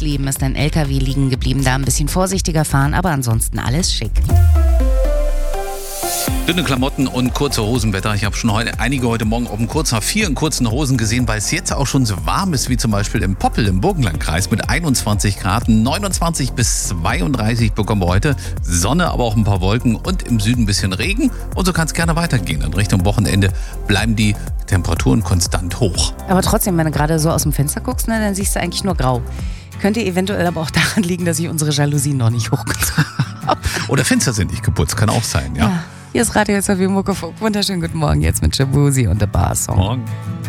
Ortsleben ist ein LKW liegen geblieben, da ein bisschen vorsichtiger fahren, aber ansonsten alles schick. Dünne Klamotten und kurze Hosenwetter. Ich habe schon einige heute Morgen auf dem Kurzhaar in kurzen Hosen gesehen, weil es jetzt auch schon so warm ist, wie zum Beispiel im Poppel im Burgenlandkreis mit 21 Grad. 29 bis 32 bekommen wir heute. Sonne, aber auch ein paar Wolken und im Süden ein bisschen Regen. Und so kann es gerne weitergehen. In Richtung Wochenende bleiben die Temperaturen konstant hoch. Aber trotzdem, wenn du gerade so aus dem Fenster guckst, ne, dann siehst du eigentlich nur grau. Könnte eventuell aber auch daran liegen, dass ich unsere Jalousien noch nicht hochgezogen habe. Oder Fenster sind nicht geputzt, kann auch sein, ja. Hier ist Radio SW Muckefuck. Wunderschönen guten Morgen jetzt mit Shabuzi und der Bar-Song. Morgen.